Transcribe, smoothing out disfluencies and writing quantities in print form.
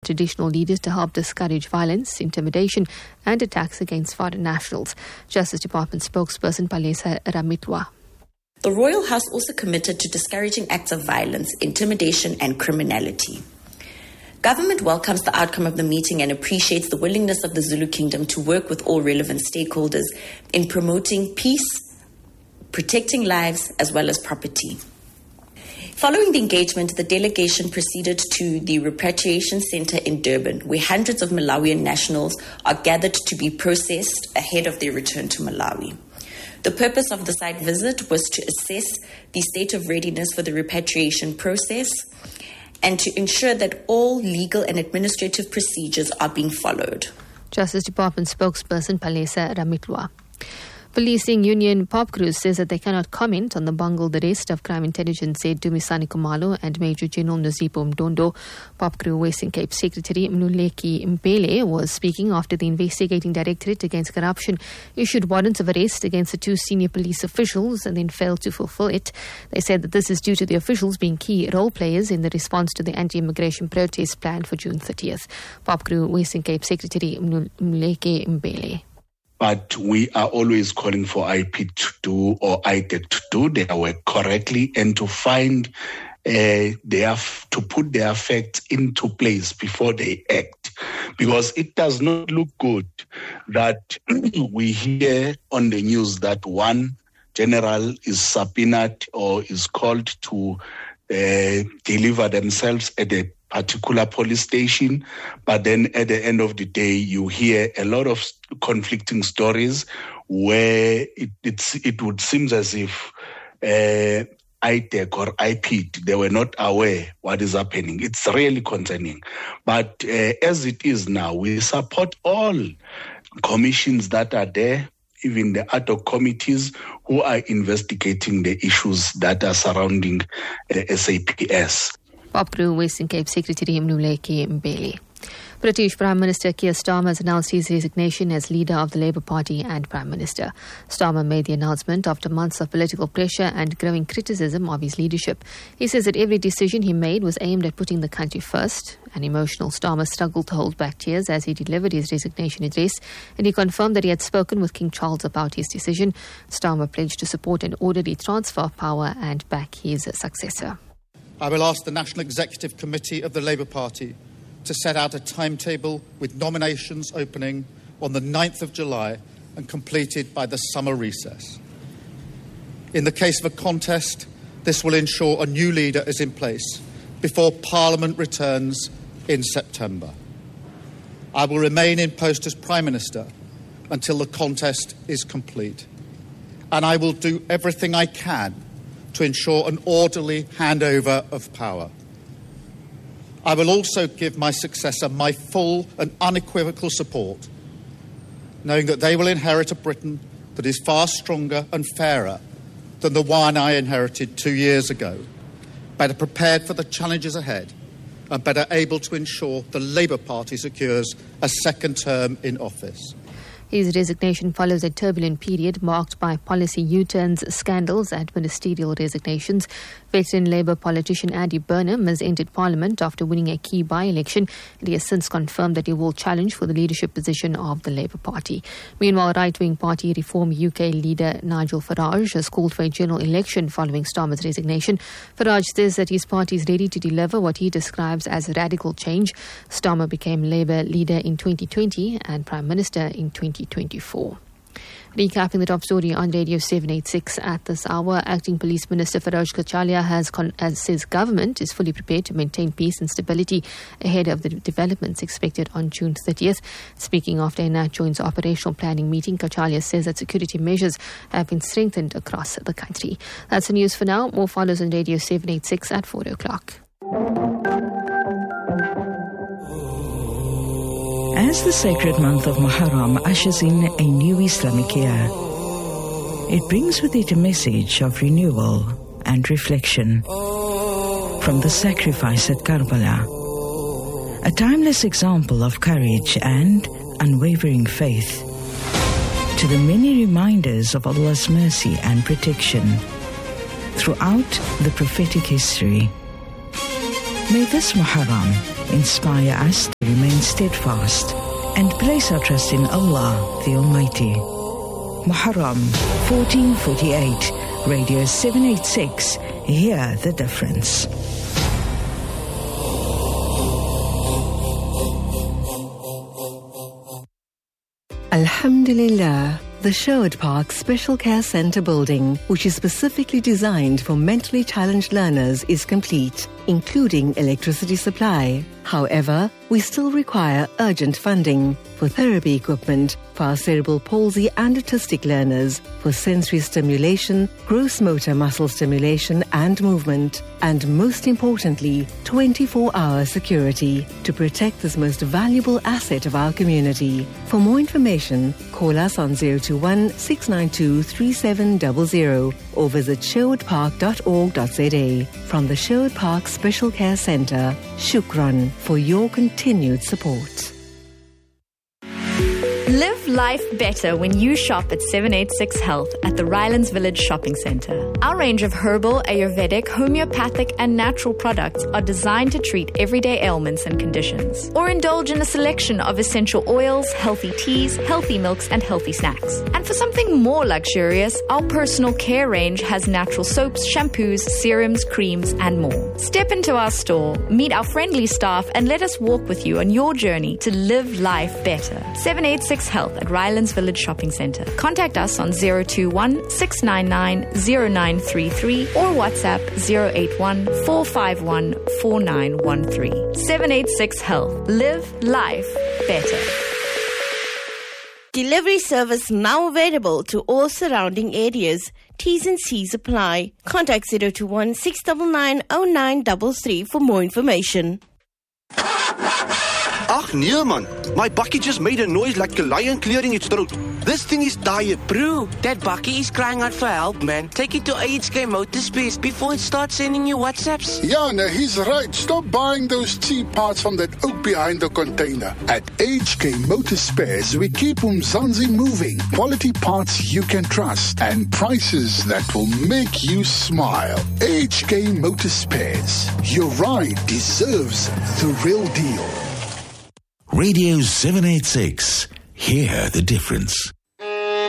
traditional leaders to help discourage violence, intimidation and attacks against foreign nationals. Justice Department spokesperson Palesa Ramitwa. The Royal House also committed to discouraging acts of violence, intimidation and criminality. Government welcomes the outcome of the meeting and appreciates the willingness of the Zulu Kingdom to work with all relevant stakeholders in promoting peace, protecting lives as well as property. Following the engagement, the delegation proceeded to the Repatriation Center in Durban, where hundreds of Malawian nationals are gathered to be processed ahead of their return to Malawi. The purpose of the site visit was to assess the state of readiness for the repatriation process and to ensure that all legal and administrative procedures are being followed. Justice Department spokesperson Palesa Ramitwa. Policing union POPCRU says that they cannot comment on the bungled arrest of Crime Intelligence Head Dumisani Kumalo and Major General Nozipho Mdondo. POPCRU Western Cape Secretary Mnuleki Mpele was speaking after the Investigating Directorate Against Corruption issued warrants of arrest against the two senior police officials and then failed to fulfill it. They said that this is due to the officials being key role players in the response to the anti-immigration protest planned for June 30th. POPCRU Western Cape Secretary Mnuleki Mpele. But we are always calling for IP to do or ITEC to do their work correctly and to find to put their facts into place before they act. Because it does not look good that we hear on the news that one general is subpoenaed or is called to deliver themselves at a particular police station, but then at the end of the day, you hear a lot of conflicting stories where it would seem as if ITEC or IPIT, they were not aware what is happening. It's really concerning. But as it is now, we support all commissions that are there, even the ad hoc committees who are investigating the issues that are surrounding SAPS. POPCRU Western Cape Secretary Mnuleki Mpele. British Prime Minister Keir Starmer has announced his resignation as leader of the Labour Party and Prime Minister. Starmer made the announcement after months of political pressure and growing criticism of his leadership. He says that every decision he made was aimed at putting the country first. An emotional Starmer struggled to hold back tears as he delivered his resignation address, and he confirmed that he had spoken with King Charles about his decision. Starmer pledged to support an orderly transfer of power and back his successor. I will ask the National Executive Committee of the Labour Party to set out a timetable with nominations opening on the 9th of July and completed by the summer recess. In the case of a contest, this will ensure a new leader is in place before Parliament returns in September. I will remain in post as Prime Minister until the contest is complete, and I will do everything I can to ensure an orderly handover of power. I will also give my successor my full and unequivocal support, knowing that they will inherit a Britain that is far stronger and fairer than the one I inherited 2 years ago, better prepared for the challenges ahead and better able to ensure the Labour Party secures a second term in office. His resignation follows a turbulent period marked by policy U-turns, scandals and ministerial resignations. Veteran Labour politician Andy Burnham has entered Parliament after winning a key by-election, and he has since confirmed that he will challenge for the leadership position of the Labour Party. Meanwhile, right-wing party Reform UK leader Nigel Farage has called for a general election following Starmer's resignation. Farage says that his party is ready to deliver what he describes as radical change. Starmer became Labour leader in 2020 and Prime Minister in 2024. Recapping the top story on Radio 786 at this hour, Acting Police Minister Faraj Kachalia says government is fully prepared to maintain peace and stability ahead of the developments expected on June 30th. Speaking after a NAT joins operational planning meeting, Kachalia says that security measures have been strengthened across the country. That's the news for now. More follows on Radio 786 at 4 o'clock. As the sacred month of Muharram ushers in a new Islamic year, it brings with it a message of renewal and reflection. From the sacrifice at Karbala, a timeless example of courage and unwavering faith, to the many reminders of Allah's mercy and protection throughout the prophetic history. May this Muharram inspire us remain steadfast and place our trust in Allah, the Almighty. Muharram 1448, Radio 786, hear the difference. Alhamdulillah, the Sherwood Park Special Care Centre building, which is specifically designed for mentally challenged learners, is complete, including electricity supply. However, we still require urgent funding for therapy equipment for our cerebral palsy and autistic learners, for sensory stimulation, gross motor muscle stimulation and movement, and most importantly, 24-hour security to protect this most valuable asset of our community. For more information, call us on 021 692 3700 or visit sherwoodpark.org.za. From the Sherwood Park Special Care Centre, Shukran for your continued support. Live life better when you shop at 786 Health at the Rylands Village Shopping Centre. Our range of herbal, Ayurvedic, homeopathic and natural products are designed to treat everyday ailments and conditions. Or indulge in a selection of essential oils, healthy teas, healthy milks and healthy snacks. And for something more luxurious, our personal care range has natural soaps, shampoos, serums, creams and more. Step into our store, meet our friendly staff and let us walk with you on your journey to live life better. 786 Health at Rylands Village Shopping Centre. Contact us on 021 699 0933 or WhatsApp 081 451 4913. 786 Health. Live life better. Delivery service now available to all surrounding areas. T's and C's apply. Contact 021 699 0933 for more information. Ach nee man, my bakkie just made a noise like a lion clearing its throat. This thing is tired. Bro, that bakkie is crying out for help, man. Take it to HK Motorspares before it starts sending you WhatsApps. Yeah, no, he's right. Stop buying those cheap parts from that oak behind the container. At HK Motorspares, we keep Umzansi moving. Quality parts you can trust and prices that will make you smile. HK Motorspares. Your ride deserves the real deal. Radio 786. Hear the difference.